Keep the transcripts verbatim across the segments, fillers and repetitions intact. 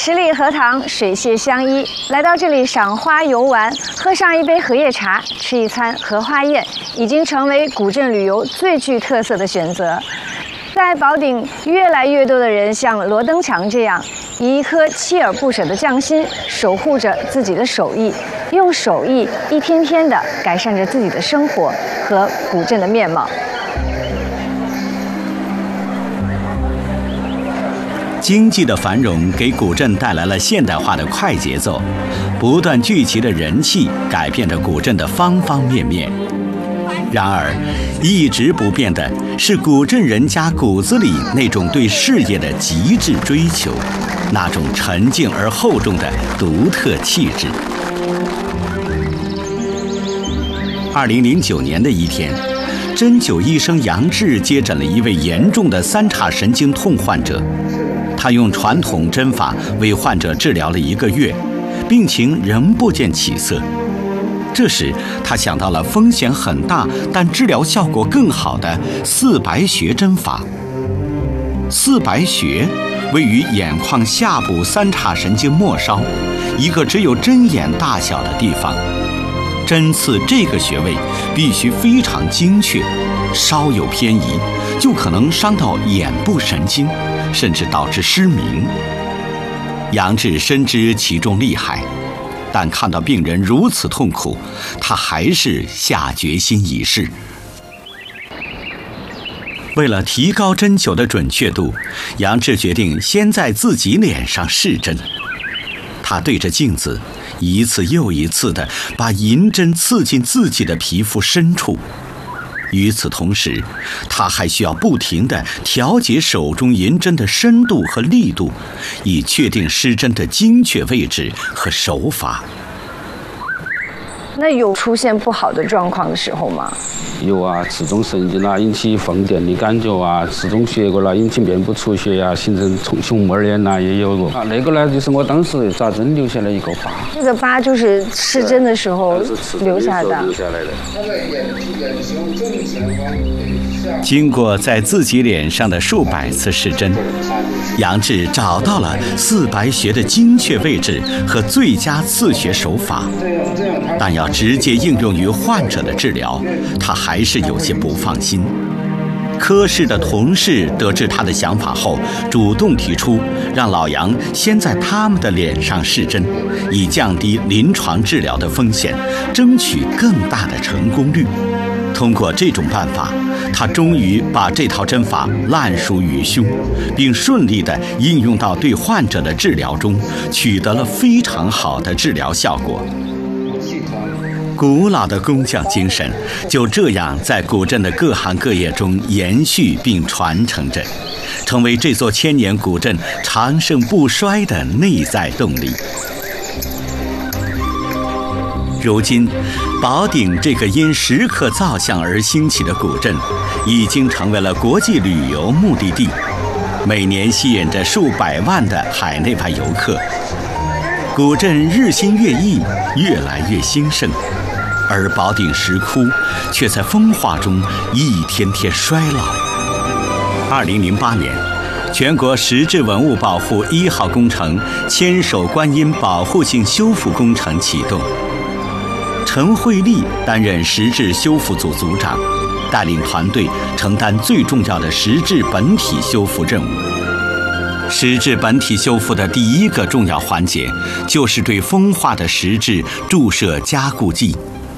十里荷塘，水榭相依，来到这里赏花游玩，喝上一杯荷叶茶，吃一餐荷花宴，已经成为古镇旅游最具特色的选择。在宝鼎，越来越多的人像罗登强这样，以一颗锲而不舍的匠心，守护着自己的手艺，用手艺一天天地改善着自己的生活和古镇的面貌。 经济的繁荣给古镇带来了现代化的快节奏，不断聚集的人气改变着古镇的方方面面。然而，一直不变的是古镇人家骨子里那种对事业的极致追求，那种沉静而厚重的独特气质。二零零九年的一天，针灸医生杨志接诊了一位严重的三叉神经痛患者。他用传统针法为患者治疗了一个月，病情仍不见起色。这时，他想到了风险很大但治疗效果更好的四白穴针法。四白穴位于眼眶下部三叉神经末梢，一个只有针眼大小的地方。针刺这个穴位必须非常精确，稍有偏移就可能伤到眼部神经，甚至导致失明。杨志深知其中厉害，但看到病人如此痛苦，他还是下决心一试。为了提高针灸的准确度，杨志决定先在自己脸上试针。他对着镜子，一次又一次地把银针刺进自己的皮肤深处。与此同时，他还需要不停地调节手中银针的深度和力度，以确定施针的精确位置和手法。 那有出现不好的状况的时候吗？ 有啊，刺中神经啊，引起放电的感觉啊；刺中血管啦，引起面部出血呀、啊，形成熊熊猫眼呐，也有过。啊，那个呢，就是我当时扎针留下来一个疤。 这个疤就是施针的时候留下的。 留下来的。 经过在自己脸上的数百次施针，杨志找到了四白穴的精确位置和最佳刺穴手法，但要直接应用于患者的治疗，他还是有些不放心。科室的同事得知他的想法后，主动提出让老杨先在他们的脸上试针，以降低临床治疗的风险，争取更大的成功率。通过这种办法，他终于把这套针法烂熟于胸，并顺利地应用到对患者的治疗中，取得了非常好的治疗效果。古老的工匠精神就这样在古镇的各行各业中延续并传承着，成为这座千年古镇长盛不衰的内在动力。如今，宝鼎这个因石刻造像而兴起的古镇，已经成为了国际旅游目的地，每年吸引着数百万的海内外游客。古镇日新月异，越来越兴盛，而宝鼎石窟却在风化中一天天衰老。二零零八年，全国石质文物保护一号工程千手观音保护性修复工程启动。陈慧丽担任石质修复组组长，带领团队承担最重要的石质本体修复任务。石质本体修复的第一个重要环节，就是对风化的石质注射加固剂。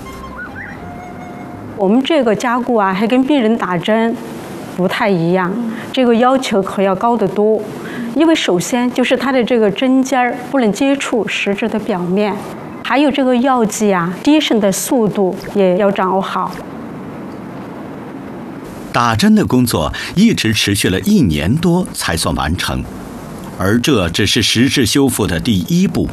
我们这个加固啊，还跟病人打针不太一样，这个要求可要高得多。因为首先就是它的这个针尖儿不能接触石质的表面。还有这个药剂啊，滴渗的速度也要掌握好。 打针的工作一直持续了一年多才算完成，而这只是石质修复的第一步。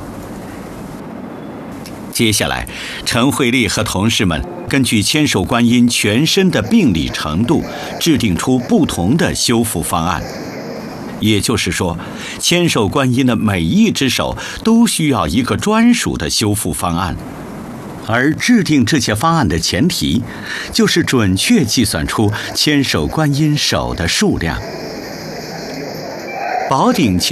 接下来，陈慧丽和同事们根据千手观音全身的病理程度，制定出不同的修复方案。也就是说，千手观音的每一只手都需要一个专属的修复方案，而制定这些方案的前提，就是准确计算出千手观音手的数量。宝鼎千